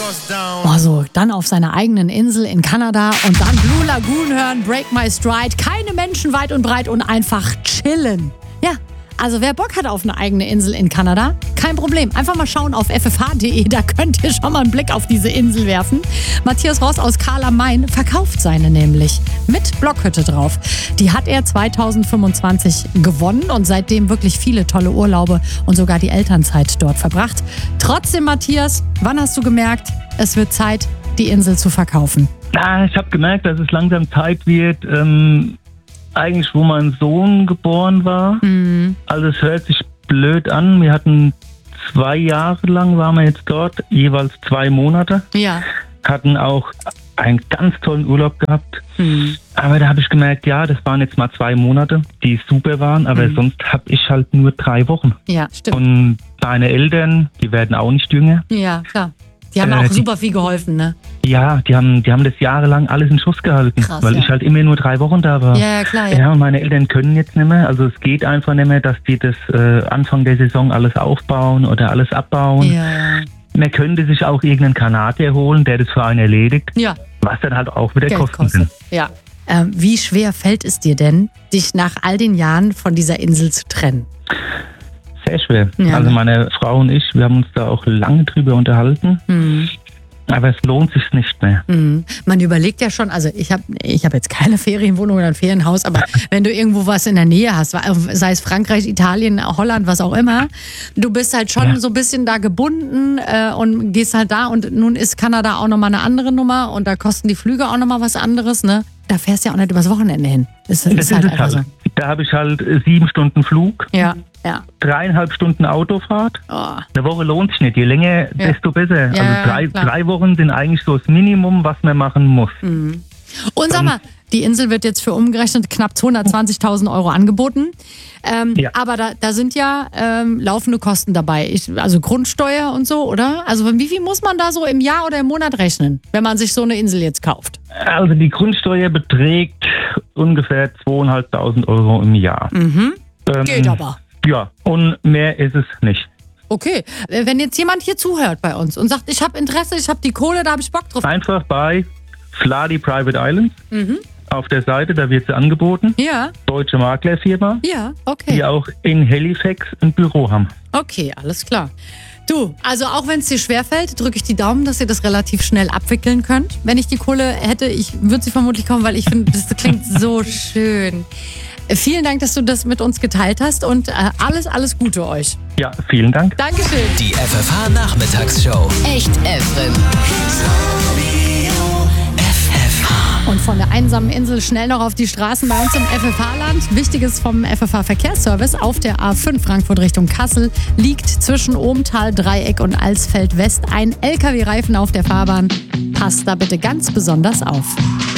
So, dann auf seiner eigenen Insel in Kanada und dann Blue Lagoon hören, Break My Stride, keine Menschen weit und breit und einfach chillen. Ja, also wer Bock hat auf eine eigene Insel in Kanada, kein Problem. Einfach mal schauen auf ffh.de, da könnt ihr schon mal einen Blick auf diese Insel werfen. Matthias Ross aus Karl am Main verkauft seine nämlich mit Blockhütte drauf. Die hat er 2025 gewonnen und seitdem wirklich viele tolle Urlaube und sogar die Elternzeit dort verbracht. Trotzdem, Matthias, wann hast du gemerkt, es wird Zeit, die Insel zu verkaufen? Ich habe gemerkt, dass es langsam Zeit wird, eigentlich wo mein Sohn geboren war. Mhm. Also es hört sich blöd an. Wir hatten 2 Jahre lang, waren wir jetzt dort, jeweils 2 Monate. Ja. Hatten auch einen ganz tollen Urlaub gehabt. Mhm. Aber da habe ich gemerkt, ja, das waren jetzt mal 2 Monate, die super waren, aber sonst habe ich halt nur 3 Wochen. Ja, stimmt. Und meine Eltern, die werden auch nicht jünger. Ja, klar. Die haben auch super viel geholfen, ne? Ja, die haben das jahrelang alles in Schuss gehalten, Krass, weil ja. ich halt immer nur 3 Wochen da war. Ja, klar, ja. Ja, und meine Eltern können jetzt nicht mehr. Also es geht einfach nicht mehr, dass die das Anfang der Saison alles aufbauen oder alles abbauen. Ja. Man könnte sich auch irgendeinen Kanadier holen, der das für einen erledigt, Ja, was dann halt auch wieder Geld Kosten kostet. sind. Ja. Wie schwer fällt es dir denn, dich nach all den Jahren von dieser Insel zu trennen? Sehr schwer. Ja, Also ne? meine Frau und ich, wir haben uns da auch lange drüber unterhalten. Aber es lohnt sich nicht mehr. Man überlegt ja schon, also ich hab jetzt keine Ferienwohnung oder ein Ferienhaus, aber wenn du irgendwo was in der Nähe hast, sei es Frankreich, Italien, Holland, was auch immer, du bist halt schon so ein bisschen da gebunden und gehst halt da und nun ist Kanada auch nochmal eine andere Nummer und da kosten die Flüge auch nochmal was anderes, ne? Da fährst du ja auch nicht übers Wochenende hin. Das ist halt einfach so. Da habe ich halt 7 Stunden Flug, Ja. 3,5 Stunden Autofahrt. Oh. Eine Woche lohnt sich nicht. Je länger, desto besser. Ja, Also klar. 3 Wochen sind eigentlich so das Minimum, was man machen muss. Und sag mal, die Insel wird jetzt für umgerechnet knapp 220.000 € angeboten. Ja. Aber da sind ja laufende Kosten dabei. Also Grundsteuer und so, oder? Also wie viel muss man da so im Jahr oder im Monat rechnen, wenn man sich so eine Insel jetzt kauft? Also die Grundsteuer beträgt ungefähr 2.500 € im Jahr. Geht aber. Ja, und mehr ist es nicht. Okay, wenn jetzt jemand hier zuhört bei uns und sagt, ich habe Interesse, ich habe die Kohle, da habe ich Bock drauf. Einfach bei Fladi Private Islands auf der Seite, da wird sie angeboten. Ja, Deutsche Maklerfirma, ja, okay. die auch in Halifax ein Büro haben. Okay, alles klar. Du, also auch wenn es dir schwerfällt, drücke ich die Daumen, dass ihr das relativ schnell abwickeln könnt. Wenn ich die Kohle hätte, ich würde sie vermutlich kaufen, weil ich finde, das klingt so schön. Vielen Dank, dass du das mit uns geteilt hast und alles Gute euch. Ja, vielen Dank. Dankeschön. Die FFH-Nachmittagsshow. Echt FM. Und von der einsamen Insel schnell noch auf die Straßen bei uns im FFH-Land. Wichtiges vom FFH-Verkehrsservice: auf der A5 Frankfurt Richtung Kassel liegt zwischen Ohmtal, Dreieck und Alsfeld West ein LKW-Reifen auf der Fahrbahn. Passt da bitte ganz besonders auf.